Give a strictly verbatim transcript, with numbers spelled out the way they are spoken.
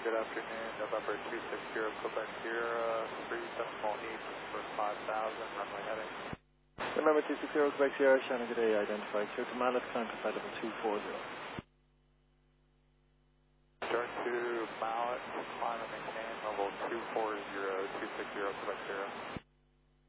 good afternoon. November two six zero, Quebec Sierra, three decimal eight for five thousand, runway heading. November two six zero, Quebec Sierra, Shannon, good day, identified. Clear to Mallet, climb to flight level two four zero. Start to Mallet, climb and maintain level two four zero, two six zero, Quebec Sierra.